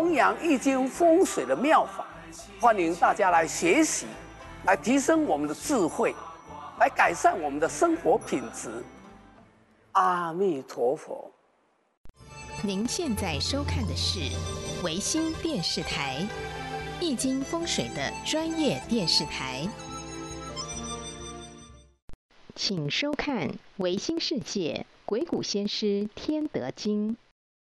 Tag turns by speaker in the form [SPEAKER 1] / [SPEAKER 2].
[SPEAKER 1] 弘扬易经风水的妙法，欢迎大家来学习，来提升我们的智慧，来改善我们的生活品质。阿弥陀佛。
[SPEAKER 2] 您现在收看的是维新电视台易经风水的专业电视台，请收看维新世界鬼谷先师天德经。